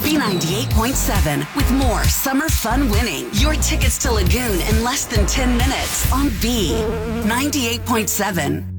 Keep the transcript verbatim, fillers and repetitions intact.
B ninety-eight point seven with more summer fun winning. Your tickets to Lagoon in less than ten minutes on B ninety-eight point seven.